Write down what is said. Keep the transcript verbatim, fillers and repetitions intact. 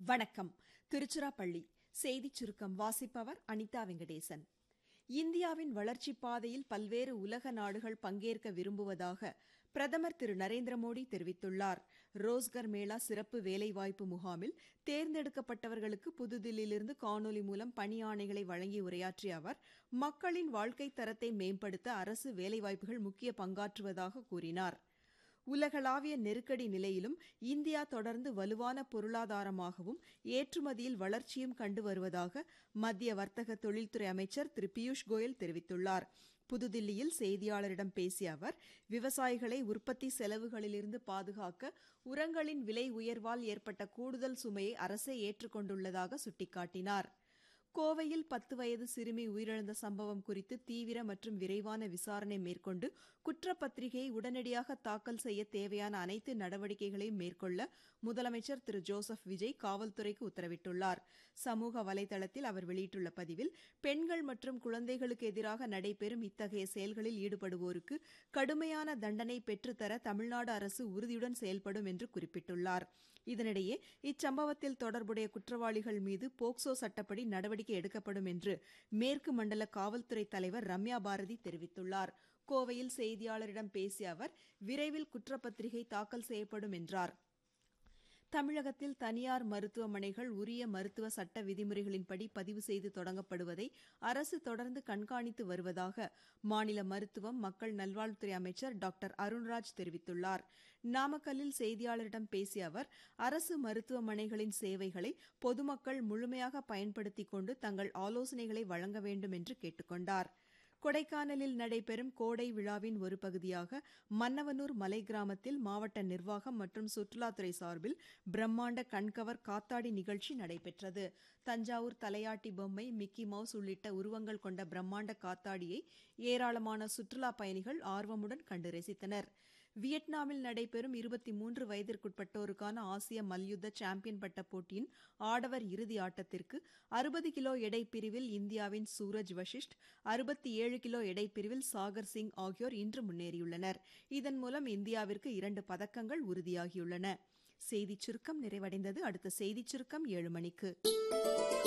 வணக்கம். திருச்சிராப்பள்ளி செய்திச் சுருக்கம் வாசிப்பவர் அனிதா வெங்கடேசன். இந்தியாவின் வளர்ச்சிப் பாதையில் பல்வேறு உலக நாடுகள் பங்கேற்க விரும்புவதாக பிரதமர் திரு நரேந்திர மோடி தெரிவித்துள்ளார். ரோஸ்கர் மேளா சிறப்பு வேலைவாய்ப்பு முகாமில் தேர்ந்தெடுக்கப்பட்டவர்களுக்கு புதுதில்லியிலிருந்து காணொலி மூலம் பணி ஆணைகளை வழங்கி உரையாற்றிய அவர், மக்களின் வாழ்க்கைத் தரத்தை மேம்படுத்த அரசு வேலைவாய்ப்புகள் முக்கிய பங்காற்றுவதாக கூறினார். உலகளாவிய நெருக்கடி நிலையிலும் இந்தியா தொடர்ந்து வலுவான பொருளாதாரமாகவும் ஏற்றுமதியில் வளர்ச்சியும் கண்டு வருவதாக மத்திய வர்த்தக தொழில்துறை அமைச்சர் திரு பியூஷ் கோயல் தெரிவித்துள்ளார். புதுதில்லியில் செய்தியாளரிடம் பேசிய அவர், விவசாயிகளை உற்பத்தி செலவுகளிலிருந்து பாதுகாக்க உரங்களின் விலை உயர்வால் ஏற்பட்ட கூடுதல் சுமையை அரசே ஏற்றுக் கொண்டுள்ளதாக சுட்டிக்காட்டினார். கோவையில் பத்து வயது சிறுமி உயிரிழந்த சம்பவம் குறித்து தீவிர மற்றும் விரைவான விசாரணை மேற்கொண்டு குற்றப்பத்திரிகையை உடனடியாக தாக்கல் செய்ய தேவையான அனைத்து நடவடிக்கைகளையும் மேற்கொள்ள முதலமைச்சர் திரு ஜோசப் விஜய் காவல்துறைக்கு உத்தரவிட்டுள்ளார். சமூக வலைதளத்தில் அவர் வெளியிட்டுள்ள பதிவில், பெண்கள் மற்றும் குழந்தைகளுக்கு எதிராக நடைபெறும் இத்தகைய செயல்களில் ஈடுபடுவோருக்கு கடுமையான தண்டனை பெற்றுத்தர தமிழ்நாடு அரசு உறுதியுடன் செயல்படும் என்று குறிப்பிட்டுள்ளார். இதனிடையே இச்சம்பவத்தில் தொடர்புடைய குற்றவாளிகள் மீது போக்சோ சட்டப்படி நடவடிக்கை எடுக்கப்படும் என்று மேற்கு மண்டல காவல்துறை தலைவர் ரம்யா பாரதி தெரிவித்துள்ளார். கோவையில் செய்தியாளரிடம் பேசிய அவர், விரைவில் குற்றப்பத்திரிகை தாக்கல் செய்யப்படும் என்றார். தமிழகத்தில் தனியார் மருத்துவமனைகள் உரிய மருத்துவ சட்ட விதிமுறைகளின்படி பதிவு செய்து தொடங்கப்படுவதை அரசு தொடர்ந்து கண்காணித்து வருவதாக மாநில மருத்துவம் மக்கள் நல்வாழ்வுத்துறை அமைச்சர் டாக்டர் அருண்ராஜ் தெரிவித்துள்ளார். நாமக்கல்லில் செய்தியாளரிடம் பேசிய அவர், அரசு மருத்துவமனைகளின் சேவைகளை பொதுமக்கள் முழுமையாக பயன்படுத்திக் கொண்டு தங்கள் ஆலோசனைகளை வழங்க வேண்டும் என்று கேட்டுக் கொண்டார். கொடைக்கானலில் நடைபெறும் கோடை விழாவின் ஒரு பகுதியாக மன்னவனூர் மலை கிராமத்தில் மாவட்ட நிர்வாகம் மற்றும் சுற்றுலாத்துறை சார்பில் பிரம்மாண்ட கண்கவர் காத்தாடி நிகழ்ச்சி நடைபெற்றது. தஞ்சாவூர் தலையாட்டி பொம்மை, மிக்கி மவுஸ் உள்ளிட்ட உருவங்கள் கொண்ட பிரம்மாண்ட காத்தாடியை ஏராளமான சுற்றுலா பயணிகள் ஆர்வமுடன் கண்டு ரசித்தனர். வியட்நாமில் நடைபெறும் இருபத்தி மூன்று வயதிற்குட்பட்டோருக்கான ஆசிய மல்யுத்த சாம்பியன் பட்ட போட்டியின் ஆடவர் இறுதி ஆட்டத்திற்கு அறுபது கிலோ எடை பிரிவில் இந்தியாவின் சூரஜ் வஷிஷ்ட், அறுபத்தி ஏழு கிலோ எடை பிரிவில் சாகர் சிங் ஆகியோர் இன்று முன்னேறியுள்ளனர். இதன் மூலம் இந்தியாவிற்கு இரண்டு பதக்கங்கள் உறுதியாகியுள்ளன. செய்திச் சுருக்கம் நிறைவடைந்தது. அடுத்த செய்திச் சுருக்கம் ஏழு மணிக்கு.